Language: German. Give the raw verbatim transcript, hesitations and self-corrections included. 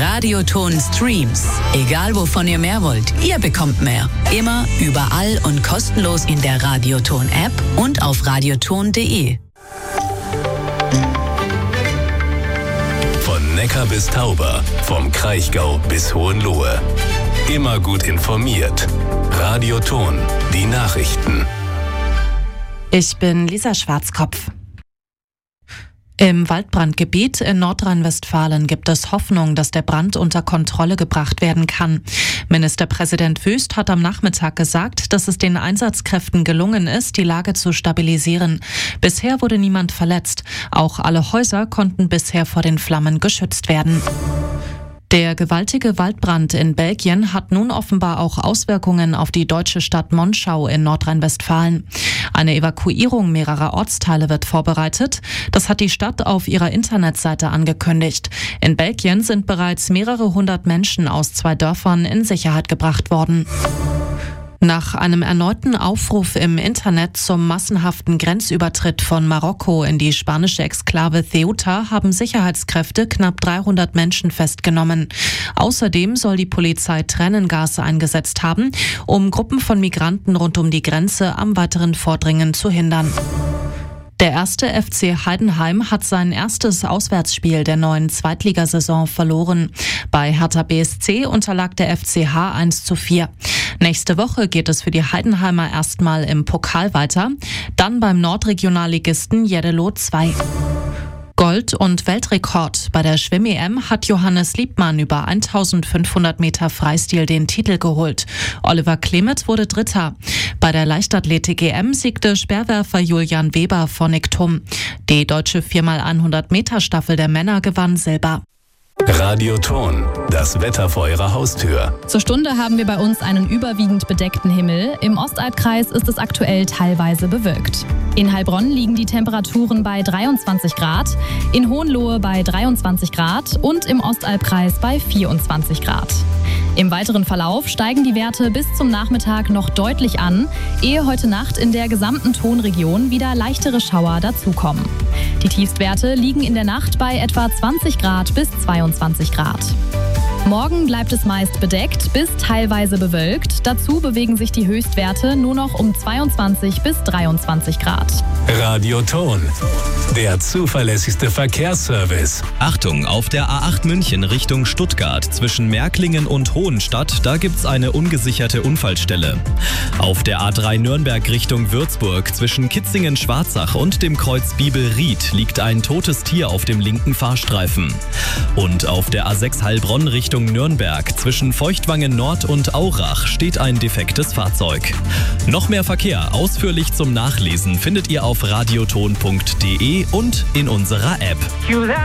Radioton Streams. Egal wovon ihr mehr wollt, ihr bekommt mehr. Immer, überall und kostenlos in der Radioton App und auf radioton punkt de. Von Neckar bis Tauber, vom Kraichgau bis Hohenlohe. Immer gut informiert. Radioton, die Nachrichten. Ich bin Lisa Schwarzkopf. Im Waldbrandgebiet in Nordrhein-Westfalen gibt es Hoffnung, dass der Brand unter Kontrolle gebracht werden kann. Ministerpräsident Wüst hat am Nachmittag gesagt, dass es den Einsatzkräften gelungen ist, die Lage zu stabilisieren. Bisher wurde niemand verletzt. Auch alle Häuser konnten bisher vor den Flammen geschützt werden. Der gewaltige Waldbrand in Belgien hat nun offenbar auch Auswirkungen auf die deutsche Stadt Monschau in Nordrhein-Westfalen. Eine Evakuierung mehrerer Ortsteile wird vorbereitet. Das hat die Stadt auf ihrer Internetseite angekündigt. In Belgien sind bereits mehrere hundert Menschen aus zwei Dörfern in Sicherheit gebracht worden. Nach einem erneuten Aufruf im Internet zum massenhaften Grenzübertritt von Marokko in die spanische Exklave Ceuta haben Sicherheitskräfte knapp dreihundert Menschen festgenommen. Außerdem soll die Polizei Tränengas eingesetzt haben, um Gruppen von Migranten rund um die Grenze am weiteren Vordringen zu hindern. Der erste F C Heidenheim hat sein erstes Auswärtsspiel der neuen Zweitligasaison verloren. Bei Hertha B S C unterlag der F C H eins zu vier. Nächste Woche geht es für die Heidenheimer erstmal im Pokal weiter, dann beim Nordregionalligisten Jeddelo zwei. Gold- und Weltrekord. Bei der Schwimm-E M hat Johannes Liebmann über eintausendfünfhundert Meter Freistil den Titel geholt. Oliver Klemet wurde Dritter. Bei der Leichtathletik-E M siegte Speerwerfer Julian Weber von Iktum. Die deutsche vier mal hundert Meter Staffel der Männer gewann Silber. Radioton, das Wetter vor Ihrer Haustür. Zur Stunde haben wir bei uns einen überwiegend bedeckten Himmel. Im Ostalbkreis ist es aktuell teilweise bewölkt. In Heilbronn liegen die Temperaturen bei dreiundzwanzig Grad, in Hohenlohe bei dreiundzwanzig Grad und im Ostalbkreis bei vierundzwanzig Grad. Im weiteren Verlauf steigen die Werte bis zum Nachmittag noch deutlich an, ehe heute Nacht in der gesamten Tonregion wieder leichtere Schauer dazukommen. Die Tiefstwerte liegen in der Nacht bei etwa zwanzig Grad bis zweiundzwanzig Grad. Morgen bleibt es meist bedeckt bis teilweise bewölkt. Dazu bewegen sich die Höchstwerte nur noch um zweiundzwanzig bis dreiundzwanzig Grad. Radioton, der zuverlässigste Verkehrsservice. Achtung, auf der A acht München Richtung Stuttgart zwischen Märklingen und Hohenstadt, da gibt's eine ungesicherte Unfallstelle. Auf der A drei Nürnberg Richtung Würzburg zwischen Kitzingen-Schwarzach und dem Kreuz Bibelried liegt ein totes Tier auf dem linken Fahrstreifen. Und auf der A sechs Heilbronn Richtung Nürnberg zwischen Feuchtwangen Nord und Aurach steht ein defektes Fahrzeug. Noch mehr Verkehr ausführlich zum Nachlesen findet ihr auf radioton punkt de und in unserer App.